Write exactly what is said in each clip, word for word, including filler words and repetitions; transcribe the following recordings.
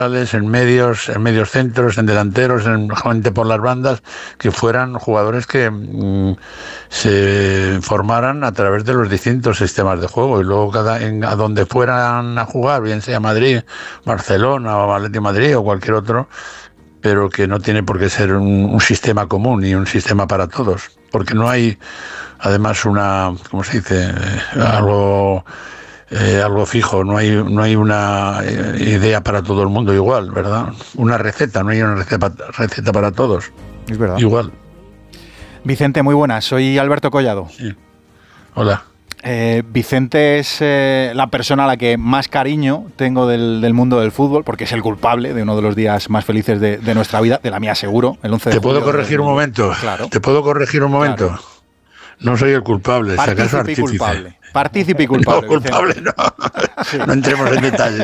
en medios, en medios centros, en delanteros, en gente por las bandas, que fueran jugadores que mm, se formaran a través de los distintos sistemas de juego y luego cada en, a donde fueran a jugar, bien sea Madrid, Barcelona o Atlético de Madrid o cualquier otro, pero que no tiene por qué ser un, un sistema común ni un sistema para todos, porque no hay además una, ¿cómo se dice? Eh, algo Eh, algo fijo, no hay no hay una idea para todo el mundo igual, ¿verdad? Una receta, no hay una receta, receta para todos. Es verdad. Igual. Vicente, muy buenas, soy Alberto Collado. Sí. Hola. Eh, Vicente es eh, la persona a la que más cariño tengo del, del mundo del fútbol, porque es el culpable de uno de los días más felices de, de nuestra vida, de la mía seguro, el once de ¿Te julio. puedo corregir de... un momento? Claro. ¿Te puedo corregir un momento? Claro. No soy el culpable, si acaso Partícipe y artífice. culpable. Partícipe y culpable. No, culpable no. Sí. No entremos en detalles.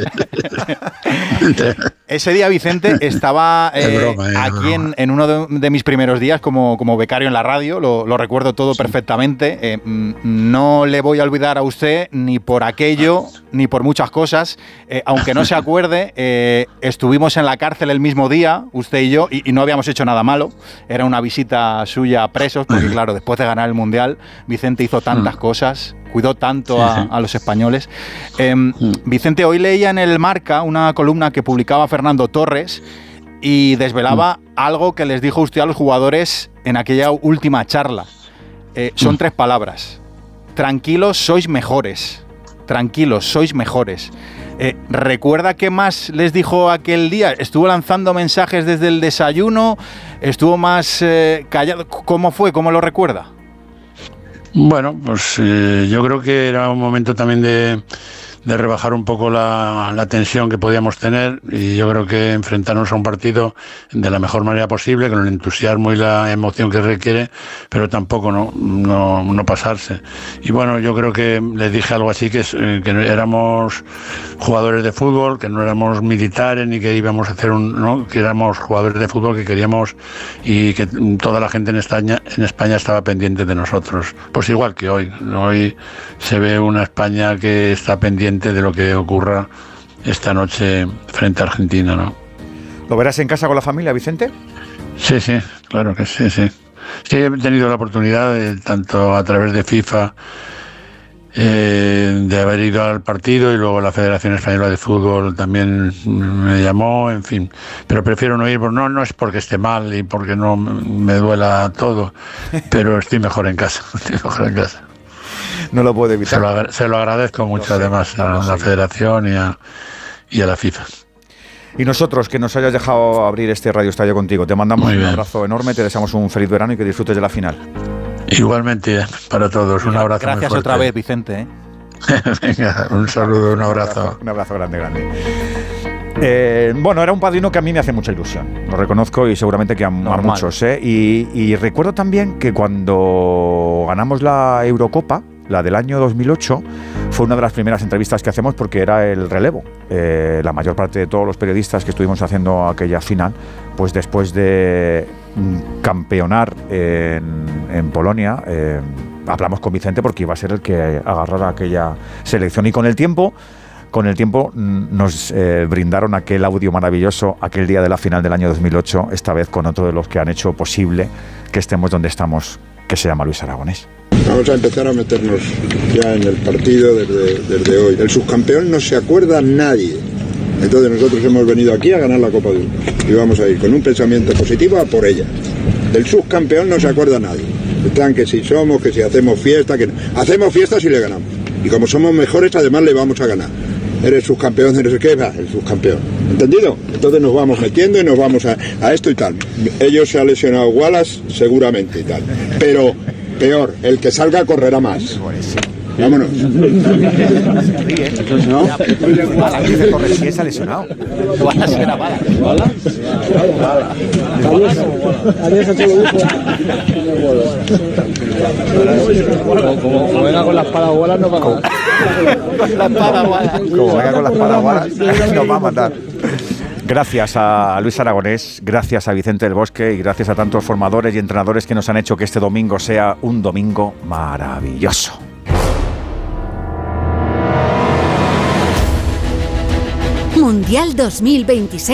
Ese día, Vicente, estaba eh, broma, eh, aquí en, en uno de, de mis primeros días como, como becario en la radio, lo, lo recuerdo todo sí. perfectamente. Eh, no le voy a olvidar a usted ni por aquello, ni por muchas cosas. Eh, aunque no se acuerde, eh, estuvimos en la cárcel el mismo día, usted y yo, y, y no habíamos hecho nada malo. Era una visita suya a presos, porque claro, después de ganar el Mundial, Vicente hizo tantas cosas, cuidó tanto a, a los españoles. Eh, Vicente, hoy leía en el Marca una columna que publicaba Fernando Torres y desvelaba algo que les dijo usted a los jugadores en aquella última charla. Eh, son tres palabras. Tranquilos, sois mejores. Tranquilos, sois mejores. Eh, ¿Recuerda qué más les dijo aquel día? ¿Estuvo lanzando mensajes desde el desayuno? ¿Estuvo más eh, callado? ¿Cómo fue? ¿Cómo lo recuerda? Bueno, pues eh, yo creo que era un momento también de, de rebajar un poco la, la tensión que podíamos tener y yo creo que enfrentarnos a un partido de la mejor manera posible, con el entusiasmo y la emoción que requiere, pero tampoco no, no, no pasarse. Y bueno, yo creo que les dije algo así, que, que éramos jugadores de fútbol, que no éramos militares ni que íbamos a hacer un... ¿no? Que éramos jugadores de fútbol que queríamos y que toda la gente en España, en España estaba pendiente de nosotros. Pues igual que hoy. Hoy se ve una España que está pendiente de lo que ocurra esta noche frente a Argentina, ¿no? ¿Lo verás en casa con la familia, Vicente? Sí, sí, claro que sí, sí. Sí, he tenido la oportunidad, de, tanto a través de FIFA, eh, de haber ido al partido y luego la Federación Española de Fútbol también me llamó, en fin. Pero prefiero no ir, no, no es porque esté mal y porque no me duela todo, pero estoy mejor en casa, estoy mejor en casa. No lo puedo evitar. Se lo, se lo agradezco mucho, no sé, además, a la Federación y a, y a la FIFA. Y nosotros, que nos hayas dejado abrir este Radio Estadio contigo. Te mandamos un abrazo enorme, te deseamos un feliz verano y que disfrutes de la final. Igualmente, para todos, un abrazo. Gracias muy otra vez, Vicente. ¿eh? Venga, un saludo, un abrazo. Un abrazo grande, grande. Eh, bueno, era un padrino que a mí me hace mucha ilusión, lo reconozco y seguramente que a, a muchos. ¿eh? Y, y recuerdo también que cuando ganamos la Eurocopa, la del año dos mil ocho, fue una de las primeras entrevistas que hacemos porque era el relevo. Eh, la mayor parte de todos los periodistas que estuvimos haciendo aquella final, pues después de campeonar en, en Polonia, eh, hablamos con Vicente porque iba a ser el que agarrara aquella selección. Y con el tiempo, con el tiempo nos eh, brindaron aquel audio maravilloso, aquel día de la final del año dos mil ocho, esta vez con otro de los que han hecho posible que estemos donde estamos, que se llama Luis Aragonés. Vamos a empezar a meternos ya en el partido desde, desde hoy. El subcampeón no se acuerda nadie. Entonces nosotros hemos venido aquí a ganar la Copa del Mundo. Y vamos a ir con un pensamiento positivo a por ella. Del subcampeón no se acuerda nadie. Están que si somos, que si hacemos fiesta, que no. Hacemos fiesta si le ganamos. Y como somos mejores, además le vamos a ganar. Eres subcampeón, eres qué, va, el subcampeón. ¿Entendido? Entonces nos vamos metiendo y nos vamos a, a esto y tal. Ellos se ha lesionado Wallace, seguramente y tal. Pero peor, el que salga correrá más. Vámonos. Se ríe. ¿No? Wallace Torres sí se ha lesionado. Wallace era bala. ¿Bala? Bala. Adiós a todos. Como venga con las paragualas no va a matar. Con las paragualas. Como venga con las paragualas nos va a matar. Gracias a Luis Aragonés, gracias a Vicente del Bosque y gracias a tantos formadores y entrenadores que nos han hecho que este domingo sea un domingo maravilloso. Mundial dos mil veintiséis.